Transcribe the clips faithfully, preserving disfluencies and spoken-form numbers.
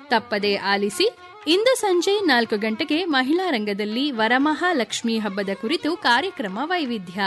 ತಪ್ಪದೇ ಆಲಿಸಿ. ಇಂದು ಸಂಜೆ ನಾಲ್ಕು ಗಂಟೆಗೆ ಮಹಿಳಾ ರಂಗದಲ್ಲಿ ವರಮಹಾಲಕ್ಷ್ಮಿ ಹಬ್ಬದ ಕುರಿತು ಕಾರ್ಯಕ್ರಮ ವೈವಿಧ್ಯ.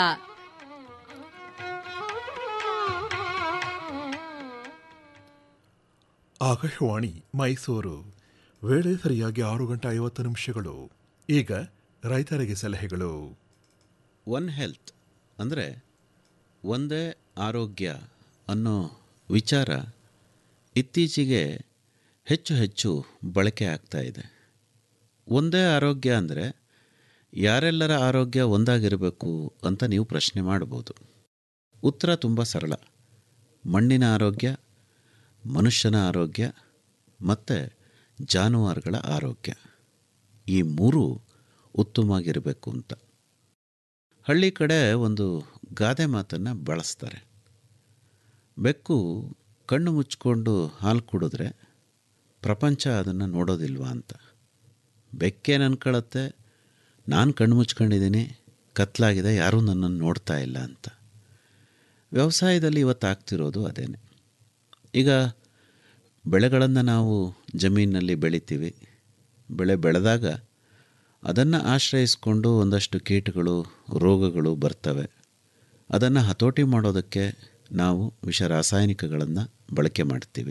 ಆಕಾಶವಾಣಿ ಮೈಸೂರು. ವೇಳೆ ಸರಿಯಾಗಿ ಆರು ಗಂಟೆ ಐವತ್ತು ನಿಮಿಷಗಳು. ಈಗ ರೈತರಿಗೆ ಸಲಹೆಗಳು. ಒನ್ ಹೆಲ್ತ್ ಅಂದರೆ ಒಂದೇ ಆರೋಗ್ಯ ಅನ್ನೋ ವಿಚಾರ ಇತ್ತೀಚೆಗೆ ಹೆಚ್ಚು ಹೆಚ್ಚು ಬಳಕೆ ಆಗ್ತಾ ಇದೆ. ಒಂದೇ ಆರೋಗ್ಯ ಅಂದರೆ ಯಾರೆಲ್ಲರ ಆರೋಗ್ಯ ಒಂದಾಗಿರಬೇಕು ಅಂತ ನೀವು ಪ್ರಶ್ನೆ ಮಾಡ್ಬೋದು. ಉತ್ತರ ತುಂಬ ಸರಳ. ಮಣ್ಣಿನ ಆರೋಗ್ಯ, ಮನುಷ್ಯನ ಆರೋಗ್ಯ ಮತ್ತು ಜಾನುವಾರುಗಳ ಆರೋಗ್ಯ, ಈ ಮೂರೂ ಉತ್ತಮವಾಗಿರಬೇಕು ಅಂತ. ಹಳ್ಳಿ ಕಡೆ ಒಂದು ಗಾದೆ ಮಾತನ್ನು ಬಳಸ್ತಾರೆ. ಬೆಕ್ಕು ಕಣ್ಣು ಮುಚ್ಕೊಂಡು ಹಾಲು ಕುಡಿದ್ರೆ ಪ್ರಪಂಚ ಅದನ್ನು ನೋಡೋದಿಲ್ವಾ ಅಂತ. ಬೆಕ್ಕೇನು ಅನ್ಕೊಳ್ಳುತ್ತೆ, ನಾನು ಕಣ್ಣು ಮುಚ್ಕೊಂಡಿದ್ದೀನಿ, ಕತ್ಲಾಗಿದೆ, ಯಾರೂ ನನ್ನನ್ನು ನೋಡ್ತಾ ಇಲ್ಲ ಅಂತ. ವ್ಯವಸಾಯದಲ್ಲಿ ಇವತ್ತು ಆಗ್ತಿರೋದು ಅದೇನೆ. ಈಗ ಬೆಳೆಗಳನ್ನು ನಾವು ಜಮೀನಿನಲ್ಲಿ ಬೆಳಿತೀವಿ. ಬೆಳೆ ಬೆಳೆದಾಗ ಅದನ್ನು ಆಶ್ರಯಿಸಿಕೊಂಡು ಒಂದಷ್ಟು ಕೀಟಗಳು, ರೋಗಗಳು ಬರ್ತವೆ. ಅದನ್ನು ಹತೋಟಿ ಮಾಡೋದಕ್ಕೆ ನಾವು ವಿಷ ರಾಸಾಯನಿಕಗಳನ್ನು ಬಳಕೆ ಮಾಡ್ತೀವಿ.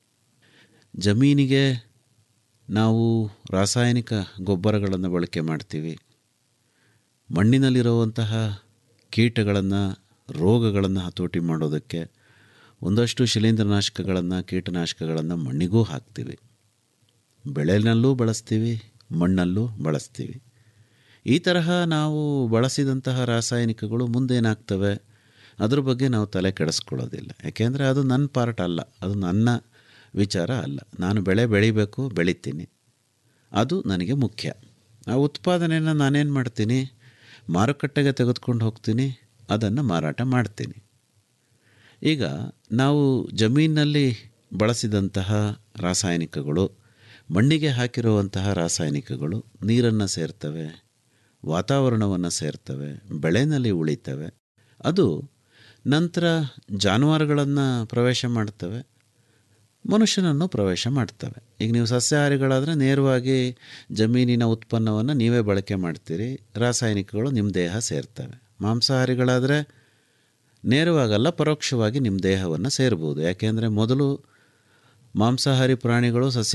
ಜಮೀನಿಗೆ ನಾವು ರಾಸಾಯನಿಕ ಗೊಬ್ಬರಗಳನ್ನು ಬಳಕೆ ಮಾಡ್ತೀವಿ. ಮಣ್ಣಿನಲ್ಲಿರುವಂತಹ ಕೀಟಗಳನ್ನು, ರೋಗಗಳನ್ನು ಹತೋಟಿ ಮಾಡೋದಕ್ಕೆ ಒಂದಷ್ಟು ಶಿಲೀಂಧ್ರನಾಶಕಗಳನ್ನು, ಕೀಟನಾಶಕಗಳನ್ನು ಮಣ್ಣಿಗೂ ಹಾಕ್ತೀವಿ. ಬೆಳೆನಲ್ಲೂ ಬಳಸ್ತೀವಿ, ಮಣ್ಣಲ್ಲೂ ಬಳಸ್ತೀವಿ. ಈ ತರಹ ನಾವು ಬಳಸಿದಂತಹ ರಾಸಾಯನಿಕಗಳು ಮುಂದೇನಾಗ್ತವೆ ಅದ್ರ ಬಗ್ಗೆ ನಾವು ತಲೆ ಕೆಡಿಸ್ಕೊಳ್ಳೋದಿಲ್ಲ. ಯಾಕೆಂದರೆ ಅದು ನನ್ನ ಪಾರ್ಟ್ ಅಲ್ಲ, ಅದು ನನ್ನ ವಿಚಾರ ಅಲ್ಲ. ನಾನು ಬೆಳೆ ಬೆಳಿಬೇಕು, ಬೆಳಿತೀನಿ, ಅದು ನನಗೆ ಮುಖ್ಯ. ಆ ಉತ್ಪಾದನೆಯನ್ನು ನಾನೇನು ಮಾಡ್ತೀನಿ, ಮಾರುಕಟ್ಟೆಗೆ ತೆಗೆದುಕೊಂಡು ಹೋಗ್ತೀನಿ, ಅದನ್ನು ಮಾರಾಟ ಮಾಡ್ತೀನಿ. ಈಗ ನಾವು ಜಮೀನಿನಲ್ಲಿ ಬಳಸಿದಂತಹ ರಾಸಾಯನಿಕಗಳು, ಮಣ್ಣಿಗೆ ಹಾಕಿರುವಂತಹ ರಾಸಾಯನಿಕಗಳು ನೀರನ್ನು ಸೇರ್ತವೆ, ವಾತಾವರಣವನ್ನು ಸೇರ್ತವೆ, ಬೆಳೆಯಲ್ಲಿ ಉಳಿತವೆ. ಅದು ನಂತರ ಜಾನುವಾರುಗಳನ್ನು ಪ್ರವೇಶ ಮಾಡ್ತವೆ, ಮನುಷ್ಯನನ್ನು ಪ್ರವೇಶ ಮಾಡ್ತವೆ. ಈಗ ನೀವು ಸಸ್ಯಾಹಾರಿಗಳಾದರೆ ನೇರವಾಗಿ ಜಮೀನಿನ ಉತ್ಪನ್ನವನ್ನು ನೀವೇ ಬಳಕೆ ಮಾಡ್ತೀರಿ, ರಾಸಾಯನಿಕಗಳು ನಿಮ್ಮ ದೇಹ ಸೇರ್ತವೆ. ಮಾಂಸಾಹಾರಿಗಳಾದರೆ ನೇರವಾಗಲ್ಲ, ಪರೋಕ್ಷವಾಗಿ ನಿಮ್ಮ ದೇಹವನ್ನು ಸೇರ್ಬೋದು. ಯಾಕೆಂದರೆ ಮೊದಲು ಮಾಂಸಾಹಾರಿ ಪ್ರಾಣಿಗಳು ಸಸ್ಯ